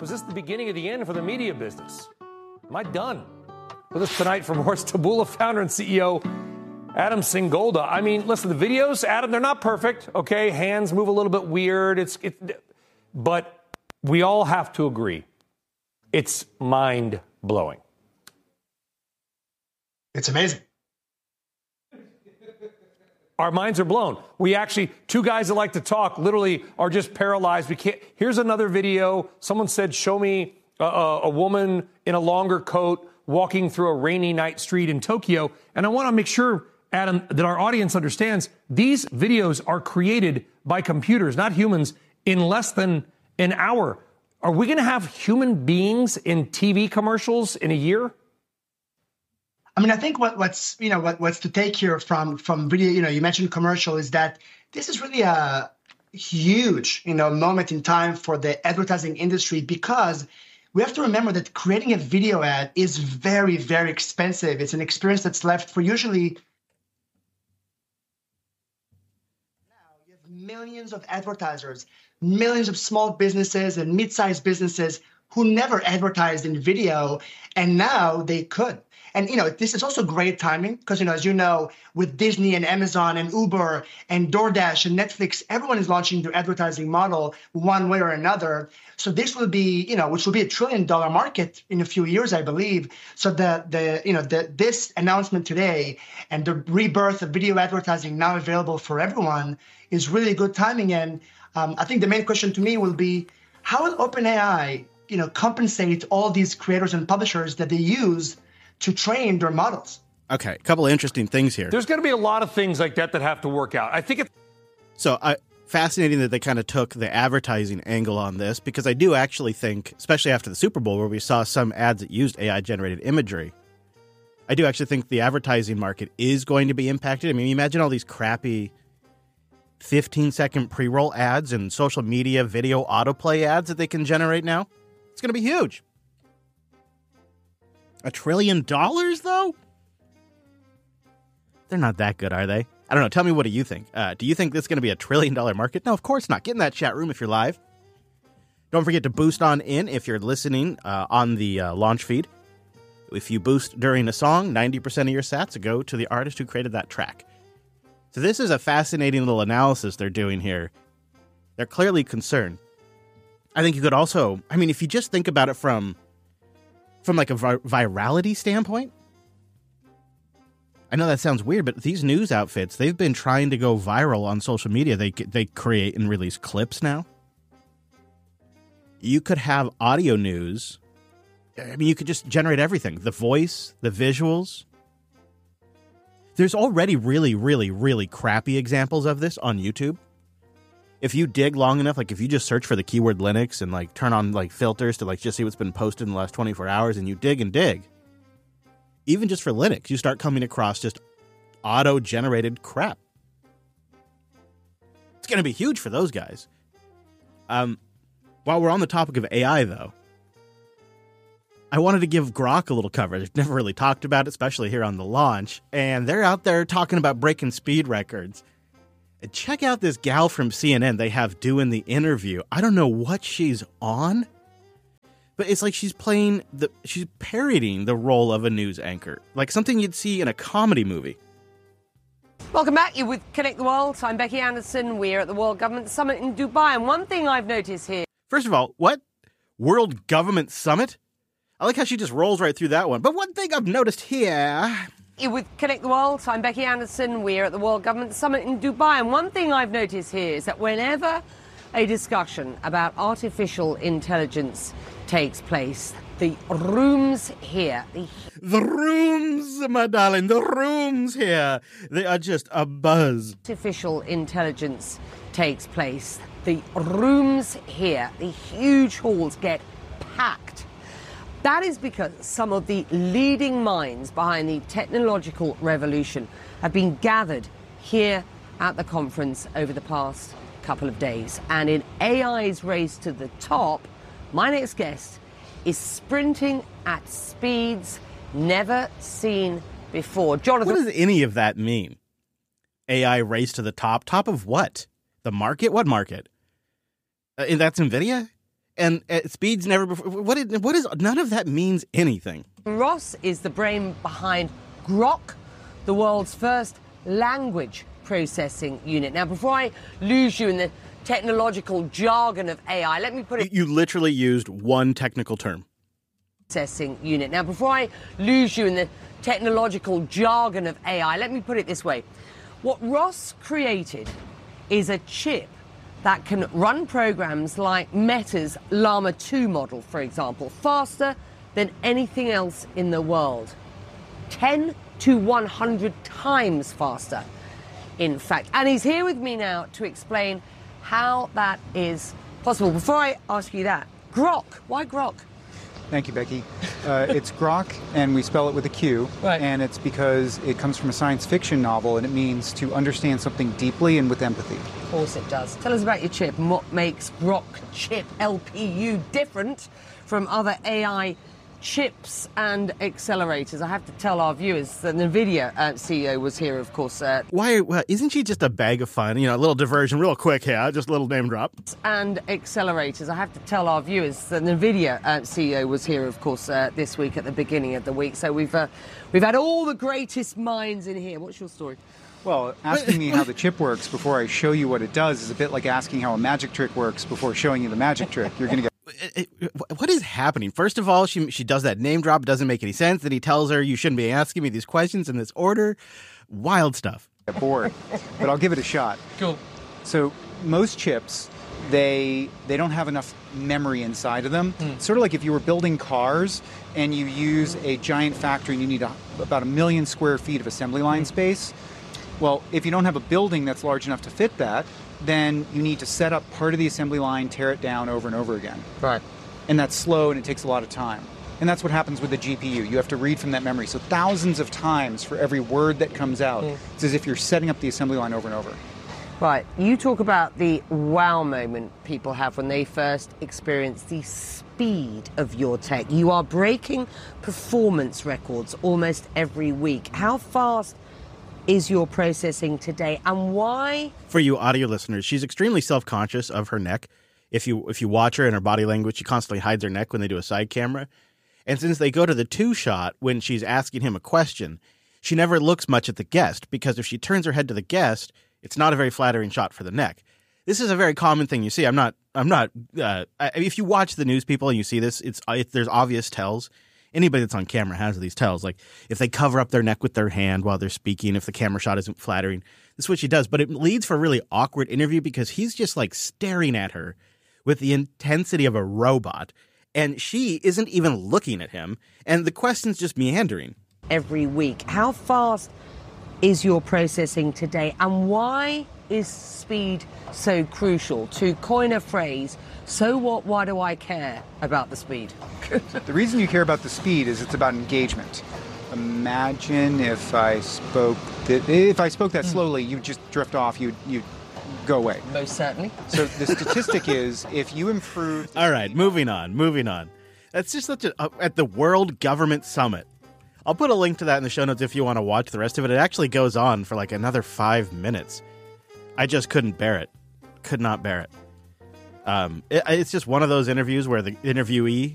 Was this the beginning of the end for the media business? Am I done? With us tonight from Horst Taboola, founder and CEO, Adam Singolda. I mean, listen, the videos, Adam, they're not perfect, okay? Hands move a little bit weird. But we all have to agree, it's mind-blowing. It's amazing. Our minds are blown. We actually, two guys that like to talk literally are just paralyzed. We can't. Here's another video. Someone said, show me a woman in a longer coat walking through a rainy night street in Tokyo. And I want to make sure, Adam, that our audience understands these videos are created by computers, not humans, in less than an hour. Are we going to have human beings in TV commercials in a year? I mean, I think what's to take here from video, you mentioned commercial, is that this is really a huge, moment in time for the advertising industry, because we have to remember that creating a video ad is very, very expensive. It's an experience that's left for usually. Now you have millions of advertisers, millions of small businesses and mid-sized businesses who never advertised in video, and now they could. And, this is also great timing because, as you know, with Disney and Amazon and Uber and DoorDash and Netflix, everyone is launching their advertising model one way or another. So this will be, which will be $1 trillion market in a few years, I believe. So this announcement today and the rebirth of video advertising now available for everyone is really good timing. And I think the main question to me will be, how will OpenAI, compensate all these creators and publishers that they use to train their models? Okay, a couple of interesting things here. There's going to be a lot of things like that have to work out. I think it's... So fascinating that they kind of took the advertising angle on this, because I do actually think, especially after the Super Bowl where we saw some ads that used AI-generated imagery, I do actually think the advertising market is going to be impacted. I mean, imagine all these crappy 15-second pre-roll ads and social media video autoplay ads that they can generate now. It's going to be huge. $1 trillion, though? They're not that good, are they? I don't know. Tell me, what do you think? Do you think this is going to be a $1 trillion market? No, of course not. Get in that chat room if you're live. Don't forget to boost on in if you're listening on the launch feed. If you boost during a song, 90% of your sats go to the artist who created that track. So this is a fascinating little analysis they're doing here. They're clearly concerned. I think you could also, if you just think about it from like a virality standpoint, I know that sounds weird, but these news outfits, they've been trying to go viral on social media. They create and release clips now. You could have audio news. You could just generate everything. The voice, the visuals. There's already really, really, really crappy examples of this on YouTube. If you dig long enough, if you just search for the keyword Linux and turn on filters to just see what's been posted in the last 24 hours, and you dig and dig, even just for Linux, you start coming across just auto-generated crap. It's going to be huge for those guys. While we're on the topic of AI, though, I wanted to give Grok a little coverage. I've never really talked about it, especially here on the launch. And they're out there talking about breaking speed records. And check out this gal from CNN they have doing the interview. I don't know what she's on, but it's like she's parodying the role of a news anchor, like something you'd see in a comedy movie. Welcome back. You're with Connect the World. I'm Becky Anderson. We're at the World Government Summit in Dubai. And one thing I've noticed here... First of all, what? World Government Summit? I like how she just rolls right through that one. But one thing I've noticed here... You're with Connect the World. I'm Becky Anderson. We're at the World Government Summit in Dubai. And one thing I've noticed here is that whenever a discussion about artificial intelligence takes place, the rooms here... The rooms, my darling, the rooms here, they are just abuzz. Artificial intelligence takes place. The rooms here, the huge halls, get packed. That is because some of the leading minds behind the technological revolution have been gathered here at the conference over the past couple of days. And in AI's race to the top, my next guest is sprinting at speeds never seen before. Jonathan. What does any of that mean? AI race to the top? Top of what? The market? What market? That's NVIDIA? and at speeds never before. What is none of that means anything. Ross is the brain behind Grok, the world's first language processing unit. Now, before I lose you in the technological jargon of AI, let me put it... You literally used one technical term. Processing unit. Now, before I lose you in the technological jargon of AI, let me put it this way. What Ross created is a chip that can run programs like Meta's Llama 2 model, for example, faster than anything else in the world. 10 to 100 times faster, in fact. And he's here with me now to explain how that is possible. Before I ask you that, Grok, why Grok? Thank you, Becky. It's Grok, and we spell it with a Q. Right. And it's because it comes from a science fiction novel, and it means to understand something deeply and with empathy. Of course it does. Tell us about your chip and what makes Grok Chip LPU different from other AI chips and accelerators. I have to tell our viewers that NVIDIA CEO was here, of course. Why? Well, isn't she just a bag of fun? You know, a little diversion real quick here, just a little name drop. And accelerators. I have to tell our viewers that NVIDIA CEO was here, of course, this week at the beginning of the week. So we've had all the greatest minds in here. What's your story? Well, asking me how the chip works before I show you what it does is a bit like asking how a magic trick works before showing you the magic trick. You're going to get... What is happening? First of all, she does that name drop. It doesn't make any sense. Then he tells her, you shouldn't be asking me these questions in this order. Wild stuff. bored, but I'll give it a shot. Cool. So most chips, they don't have enough memory inside of them. Sort of like if you were building cars and you use a giant factory and you need about 1 million square feet of assembly line space. Well, if you don't have a building that's large enough to fit that, then you need to set up part of the assembly line, tear it down over and over again. Right. And that's slow and it takes a lot of time. And that's what happens with the GPU. You have to read from that memory. So thousands of times for every word that comes out. It's as if you're setting up the assembly line over and over. Right. You talk about the wow moment people have when they first experience the speed of your tech. You are breaking performance records almost every week. How fast is your processing today, and why? For you audio listeners, she's extremely self-conscious of her neck. If you watch her in her body language, she constantly hides her neck when they do a side camera. And since they go to the two shot when she's asking him a question, she never looks much at the guest, because if she turns her head to the guest, it's not a very flattering shot for the neck. This is a very common thing you see. If you watch the news people and you see this, there's obvious tells. Anybody that's on camera has these tells. Like if they cover up their neck with their hand while they're speaking, if the camera shot isn't flattering, this is what she does. But it leads for a really awkward interview because he's just like staring at her with the intensity of a robot. And she isn't even looking at him. And the question's just meandering. Every week. How fast is your processing today, and why is speed so crucial? To coin a phrase, so what, why do I care about the speed? The reason you care about the speed is it's about engagement. Imagine if I spoke that slowly, you'd just drift off, you'd go away. Most certainly. So the statistic is if you improve... All right, moving on. That's just such at the World Government Summit. I'll put a link to that in the show notes if you want to watch the rest of it. It actually goes on for like another 5 minutes. I just couldn't bear it. Could not bear it. It's just one of those interviews where the interviewee